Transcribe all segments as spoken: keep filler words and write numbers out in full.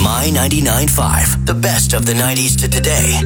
My ninety-nine point five, the best of the nineties to today.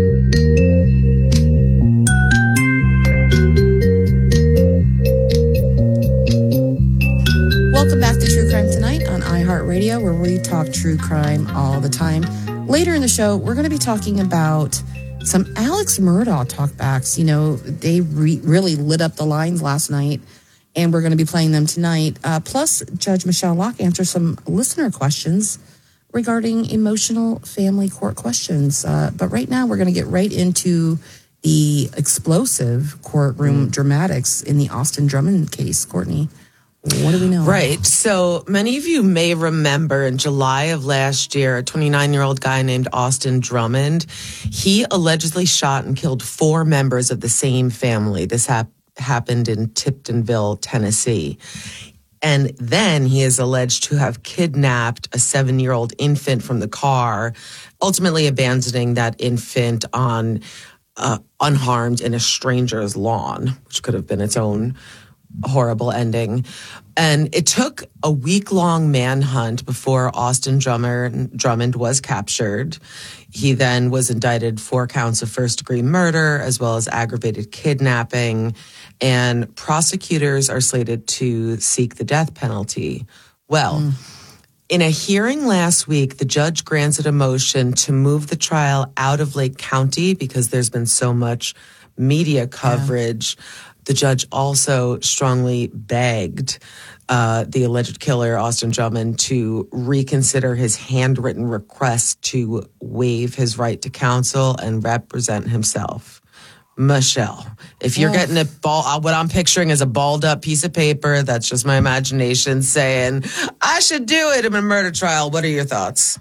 Welcome back to True Crime Tonight on iHeartRadio, where we talk true crime all the time. Later in the show, we're going to be talking about some Alex Murdaugh talkbacks. You know, they re- really lit up the lines last night, and we're going to be playing them tonight. Uh, plus, Judge Michelle Locke answers some listener questions regarding emotional family court questions. Uh, but right now, we're going to get right into the explosive courtroom mm. dramatics in the Austin Drummond case. Courtney, what do we know? Right. So many of you may remember in July of last year, a twenty-nine-year-old guy named Austin Drummond, he allegedly shot and killed four members of the same family. This hap- happened in Tiptonville, Tennessee. And then he is alleged to have kidnapped a seven-year-old infant from the car, ultimately abandoning that infant on uh, unharmed in a stranger's lawn, which could have been its own horrible ending. And it took a week-long manhunt before Austin Drummond, Drummond was captured. He then was indicted for counts of first-degree murder as well as aggravated kidnapping. And prosecutors are slated to seek the death penalty. Well, mm. in a hearing last week, the judge granted a motion to move the trial out of Lake County because there's been so much media coverage. Yeah. The judge also strongly begged uh, the alleged killer, Austin Drummond, to reconsider his handwritten request to waive his right to counsel and represent himself. Michelle, if you're oh. getting a ball, what I'm picturing is a balled up piece of paper. That's just my imagination saying, I should do it in a murder trial. What are your thoughts?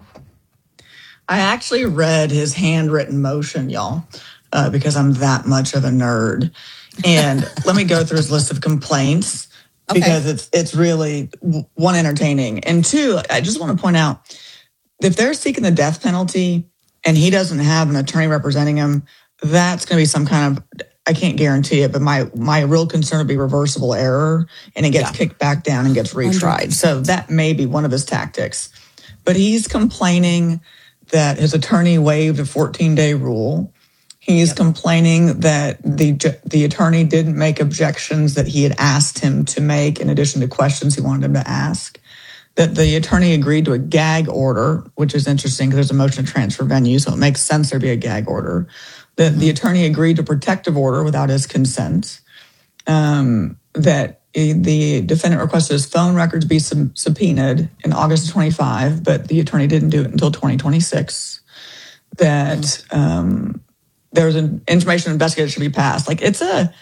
I actually read his handwritten motion, y'all, uh, because I'm that much of a nerd. And let me go through his list of complaints okay. because it's it's really, one, entertaining. And two, I just want to point out, if they're seeking the death penalty and he doesn't have an attorney representing him, that's going to be some kind of, I can't guarantee it, but my my real concern would be reversible error, and it gets yeah. kicked back down and gets retried. So that may be one of his tactics. But he's complaining that his attorney waived a fourteen-day rule. He's yep. complaining that the the attorney didn't make objections that he had asked him to make in addition to questions he wanted him to ask. That the attorney agreed to a gag order, which is interesting because there's a motion to transfer venue, so it makes sense there'd be a gag order. That the attorney agreed to protective order without his consent. Um, that the defendant requested his phone records be sub- subpoenaed in August of twenty-five, but the attorney didn't do it until twenty twenty-six. That um, there was an information investigator should be passed. Like it's a,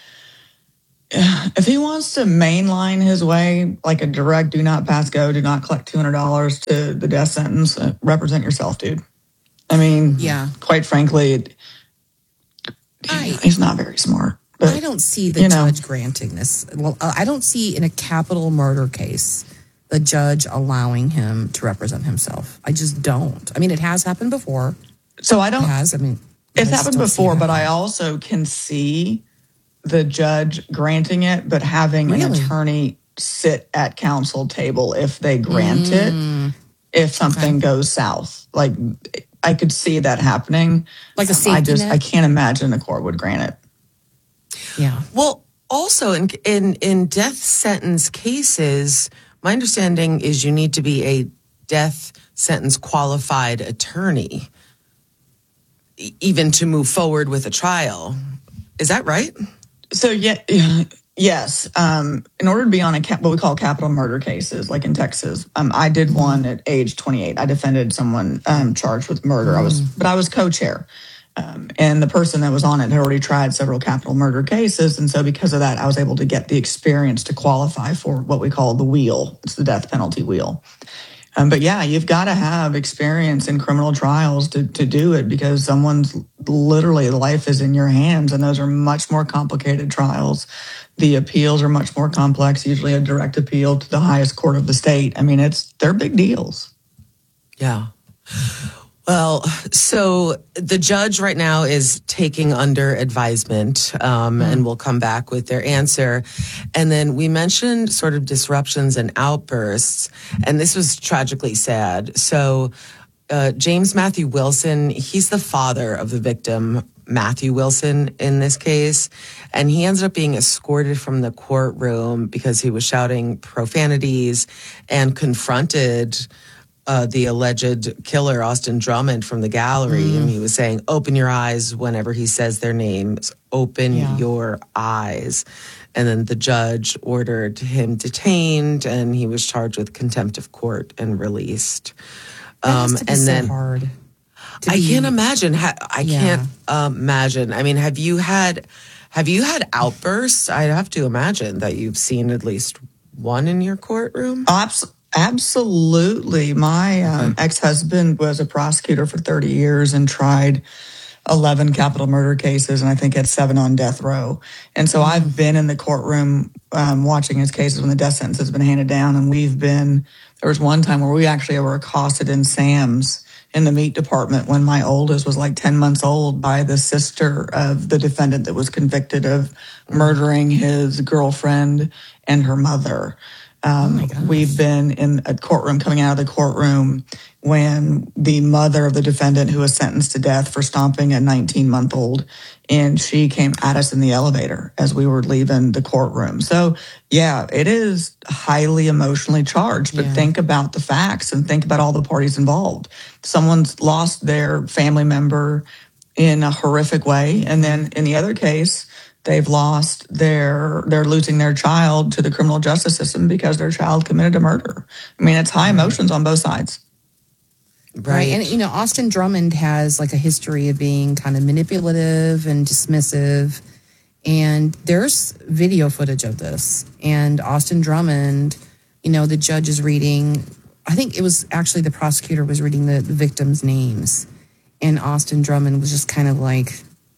if he wants to mainline his way, like a direct do not pass go, do not collect two hundred dollars to the death sentence, uh, represent yourself, dude. I mean, yeah. quite frankly, it, I, he's not very smart. But, I don't see the judge know. granting this. Well, I don't see in a capital murder case the judge allowing him to represent himself. I just don't. I mean, it has happened before. So I don't. It has. I mean, it's I happened before, but I also can see the judge granting it, but having really? an attorney sit at counsel table if they grant mm. it, if something okay. goes south. Like, I could see that happening. Like a safety I just net? I can't imagine the court would grant it. Yeah. Well, also in in in death sentence cases, my understanding is you need to be a death sentence qualified attorney even to move forward with a trial. Is that right? So yeah, yes. Um, in order to be on a cap, what we call capital murder cases, like in Texas, um, I did one at age twenty-eight. I defended someone um, charged with murder. Mm. I was, but I was co-chair, um, and the person that was on it had already tried several capital murder cases, and so because of that, I was able to get the experience to qualify for what we call the wheel. It's the death penalty wheel. Um, but yeah, you've got to have experience in criminal trials to, to do it because someone's literally life is in your hands, and those are much more complicated trials. The appeals are much more complex, usually a direct appeal to the highest court of the state. I mean, it's they're big deals. Yeah. Well, so the judge right now is taking under advisement, um, mm. and we'll come back with their answer. And then we mentioned sort of disruptions and outbursts, and this was tragically sad. So uh, James Matthew Wilson, he's the father of the victim, Matthew Wilson, in this case, and he ended up being escorted from the courtroom because he was shouting profanities and confronted Uh, the alleged killer, Austin Drummond, from the gallery. Mm. And he was saying, open your eyes whenever he says their names. Open yeah. your eyes. And then the judge ordered him detained, and he was charged with contempt of court and released. That um, has to be and so then hard. I be, can't imagine. I yeah. can't um, imagine. I mean, have you had have you had outbursts? I have to imagine that you've seen at least one in your courtroom. Absolutely. Absolutely. My um, okay. ex-husband was a prosecutor for thirty years and tried eleven capital murder cases, and I think had seven on death row. And so mm-hmm. I've been in the courtroom um, watching his cases when the death sentence has been handed down. And we've been, there was one time where we actually were accosted in Sam's in the meat department when my oldest was like ten months old by the sister of the defendant that was convicted of murdering his girlfriend and her mother. Um, oh we've been in a courtroom coming out of the courtroom when the mother of the defendant who was sentenced to death for stomping a nineteen-month-old, and she came at us in the elevator as we were leaving the courtroom. So, yeah, it is highly emotionally charged, but yeah. think about the facts and think about all the parties involved. Someone's lost their family member in a horrific way, and then in the other case, they've lost their, they're losing their child to the criminal justice system because their child committed a murder. I mean, it's high emotions on both sides. Right. right. And, you know, Austin Drummond has like a history of being kind of manipulative and dismissive. And there's video footage of this. And Austin Drummond, you know, the judge is reading, I think it was actually the prosecutor was reading the, the victims' names. And Austin Drummond was just kind of like,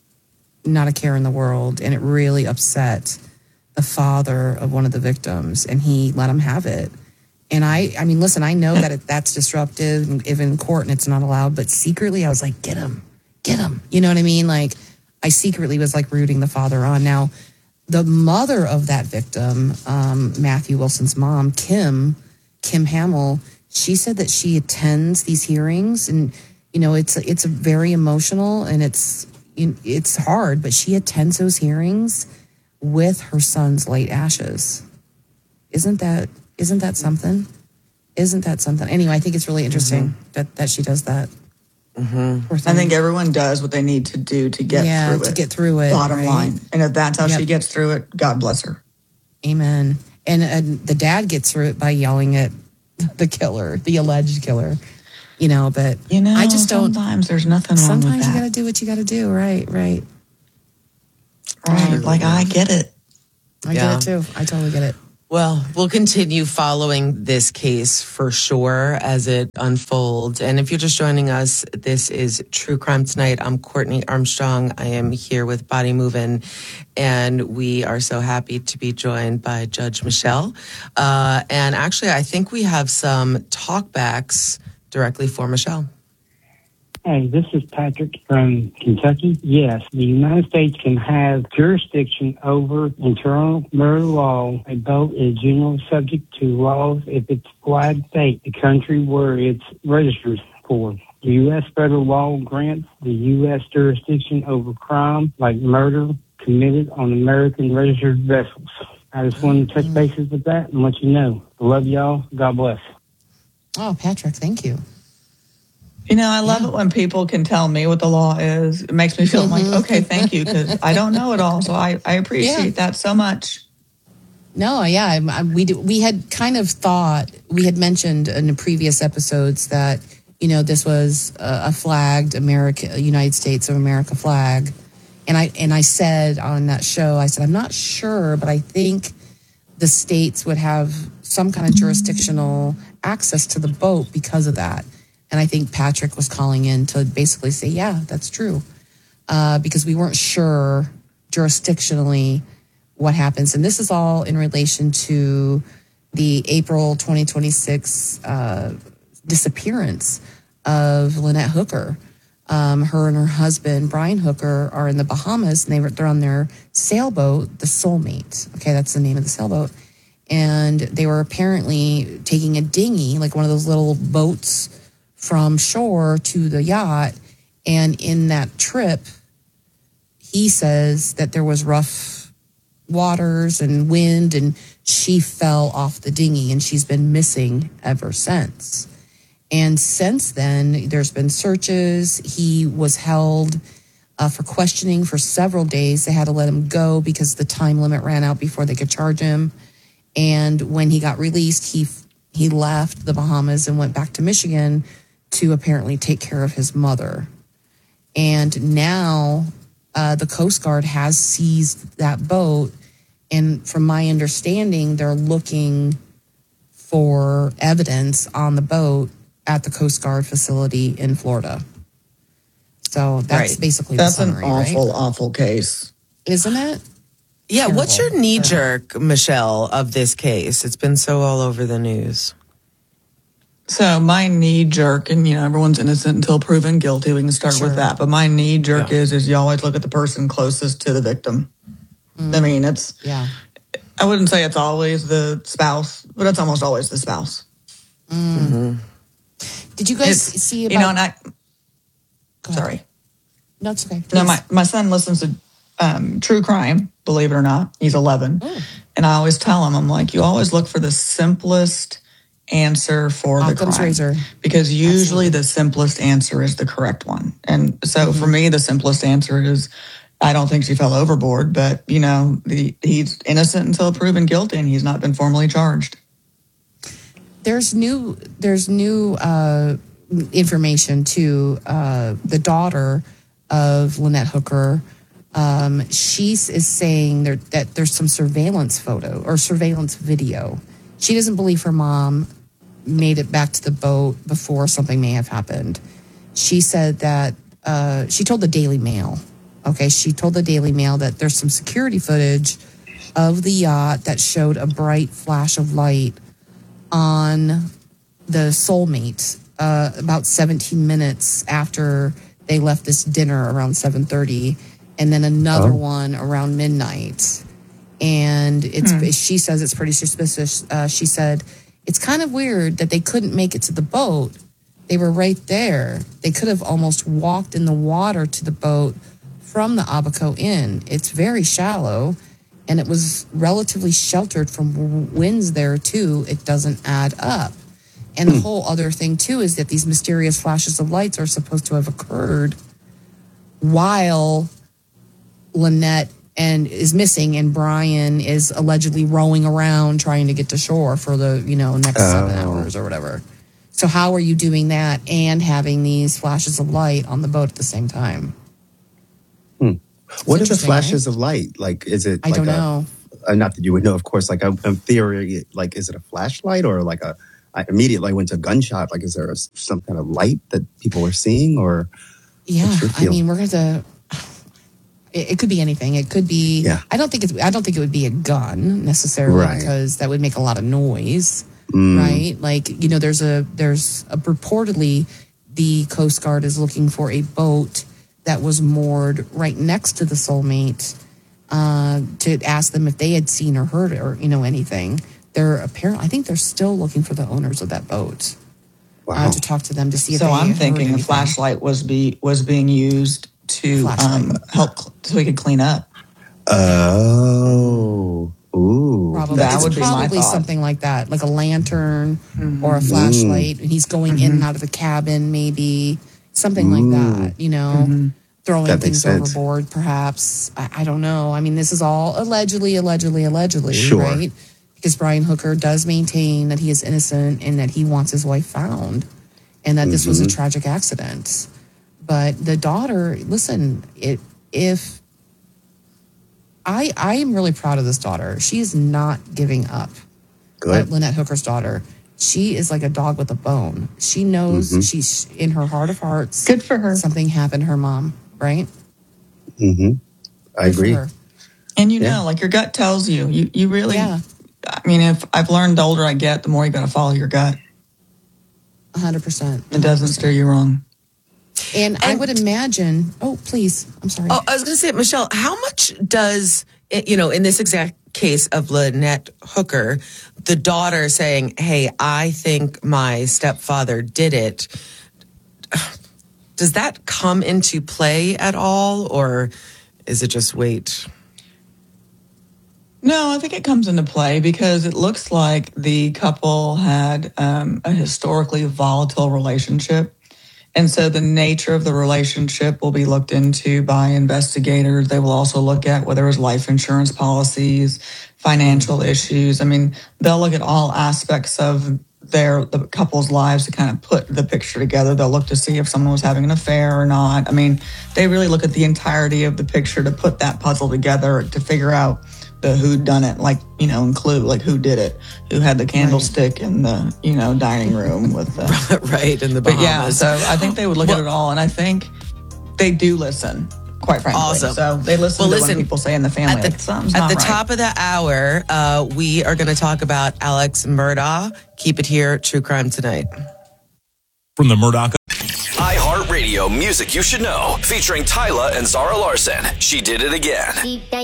not a care in the world, and it really upset the father of one of the victims, and he let him have it. And I, I mean, listen, I know that it, that's disruptive, and if in court and it's not allowed, but secretly I was like, get him, get him. You know what I mean? Like, I secretly was like rooting the father on. Now, the mother of that victim, um, Matthew Wilson's mom, Kim, Kim Hamill, she said that she attends these hearings, and you know, it's it's very emotional and it's. It's hard, but she attends those hearings with her son's late ashes. Isn't that isn't that something? Isn't that something? Anyway, I think it's really interesting mm-hmm. that, that she does that. Mm-hmm. I think everyone does what they need to do to get yeah, through it. to get through it. Bottom right? line. And if that's how yep. she gets through it, God bless her. Amen. And uh, the dad gets through it by yelling at the killer, the alleged killer. You know, but you know, I just don't. Sometimes there's nothing wrong with that. Sometimes you got to do what you got to do. Right, right, right. Like I get it. I yeah. get it too. I totally get it. Well, we'll continue following this case for sure as it unfolds. And if you're just joining us, this is True Crime Tonight. I'm Courtney Armstrong. I am here with Bonnie Movin, and we are so happy to be joined by Judge Michelle. Uh, and actually, I think we have some talkbacks directly for Michelle. Hey, this is Patrick from Kentucky. Yes, the United States can have jurisdiction over internal murder law. A boat is generally subject to laws if it's wide state, the country where it's registered for. The U S federal law grants the U S jurisdiction over crime like murder committed on American registered vessels. I just wanted to touch bases with that and let you know. I love y'all. God bless. Oh, Patrick, thank you. You know, I love yeah. it when people can tell me what the law is. It makes me feel mm-hmm. like, okay, thank you, because I don't know it all. So I, I appreciate yeah. that so much. No, yeah, I, I, we do, we had kind of thought, we had mentioned in the previous episodes that, you know, this was a, a flagged America, United States of America flag. And I and I said on that show, I said, I'm not sure, but I think the states would have some kind of jurisdictional access to the boat because of that. And I think Patrick was calling in to basically say, yeah, that's true. Uh, because we weren't sure jurisdictionally what happens. And this is all in relation to the April twenty twenty-six uh, disappearance of Lynette Hooker. Um, her and her husband, Brian Hooker, are in the Bahamas, and they were, they're on their sailboat, the Soulmate. Okay, that's the name of the sailboat. And they were apparently taking a dinghy, like one of those little boats, from shore to the yacht. And in that trip, he says that there was rough waters and wind, and she fell off the dinghy, and she's been missing ever since. And since then, there's been searches. He was held uh, for questioning for several days. They had to let him go because the time limit ran out before they could charge him. And when he got released, he he left the Bahamas and went back to Michigan to apparently take care of his mother. And now uh, the Coast Guard has seized that boat. And from my understanding, they're looking for evidence on the boat at the Coast Guard facility in Florida. So that's right. basically that's the summary, an awful, right? awful case. Isn't it? Yeah, Terrible. what's your knee jerk, Michelle, of this case? It's been so all over the news. So my knee jerk, and you know, everyone's innocent until proven guilty. We can start Sure. with that. But my knee jerk Yeah. is is you always look at the person closest to the victim. Mm. I mean, it's Yeah. I wouldn't say it's always the spouse, but it's almost always the spouse. Mm. Mm-hmm. Did you guys It's, see about... you know, and I, Go ahead. sorry. No, it's okay. No, Please. my, my son listens to um, true crime, believe it or not. He's eleven. Oh. And I always tell him, I'm like, you always look for the simplest answer for the Occam's crime. razor. Because usually Absolutely. the simplest answer is the correct one. And so Mm-hmm. for me, the simplest answer is, I don't think she fell overboard, but, you know, the, he's innocent until proven guilty, and he's not been formally charged. There's new there's new uh, information too. Uh, the daughter of Lynette Hooker, um, she is saying there, that there's some surveillance photo or surveillance video. She doesn't believe her mom made it back to the boat before something may have happened. She said that uh, she told the Daily Mail. Okay, she told the Daily Mail that there's some security footage of the yacht that showed a bright flash of light on the Soulmate uh, about seventeen minutes after they left this dinner around seven thirty, and then another Oh. one around midnight. And it's Hmm. she says it's pretty suspicious. Uh, she said it's kind of weird that they couldn't make it to the boat. They were right there. They could have almost walked in the water to the boat from the Abaco Inn. It's very shallow, and it was relatively sheltered from w- winds there too. It doesn't add up. And the whole other thing too is that these mysterious flashes of lights are supposed to have occurred while Lynette and is missing, and Brian is allegedly rowing around trying to get to shore for the, you know, next seven Oh. hours or whatever. So how are you doing that and having these flashes of light on the boat at the same time? What are the interesting, flashes of light? Like, is it I like don't a, know. uh, not that you would know, of course, like a, in theory, like, is it a flashlight or like a, I immediately went to gunshot. Like, is there a, some kind of light that people are seeing or? Yeah, What's your I feeling? mean, we're going to. It, it could be anything. It could be. Yeah. I don't think it's. I don't think it would be a gun necessarily, Right. because that would make a lot of noise, Mm. right? Like, you know, there's a there's a reportedly the Coast Guard is looking for a boat that was moored right next to the Soulmate uh, to ask them if they had seen or heard or you know anything. They're apparently. I think they're still looking for the owners of that boat. Wow. Uh, to talk to them to see if So they I'm heard thinking the anything. flashlight was be was being used to Flashlight. um, help cl- so we could clean up. Oh, ooh. Probably. That it's would be my probably thought. something like that, like a lantern or a flashlight. And he's going in and out of the cabin, maybe something like that, you know, throwing That makes things sense. overboard, perhaps. I, I don't know. I mean, this is all allegedly, allegedly, allegedly, Sure. right? Because Brian Hooker does maintain that he is innocent and that he wants his wife found and that this was a tragic accident. But the daughter, listen, it if I I am really proud of this daughter. She is not giving up. Good. Uh, Lynette Hooker's daughter. She is like a dog with a bone. She knows she's in her heart of hearts. Good for her. Something happened to her mom, right? Mm-hmm. I Good for agree. her. And you Yeah. know, like your gut tells you. You you really. Yeah. I mean, if I've learned the older I get, the more you got to follow your gut. one hundred percent. It doesn't steer you wrong. And, and I would imagine, oh, please, I'm sorry. Oh, I was going to say, Michelle, how much does, you know, in this exact case of Lynette Hooker, the daughter saying, hey, I think my stepfather did it, does that come into play at all, or is it just wait? No, I think it comes into play because it looks like the couple had um, a historically volatile relationship. And so the nature of the relationship will be looked into by investigators. They will also look at whether it was life insurance policies, financial issues. I mean, they'll look at all aspects of their the couple's lives to kind of put the picture together. They'll look to see if someone was having an affair or not. I mean, they really look at the entirety of the picture to put that puzzle together to figure out the who done it, like, you know, include like who did it, who had the candlestick right. in the, you know, dining room with the right in the Bahamas. But yeah, so I think they would look well, at it all, and I think they do listen. Quite frankly, awesome. So they listen well, to listen, when people say in the family at the, like, something's at not the right. top of the hour, uh, we are going to talk about Alex Murdaugh. Keep it here, True Crime Tonight. From the Murdaugh iHeartRadio music you should know, featuring Tyla and Zara Larson. She did it again.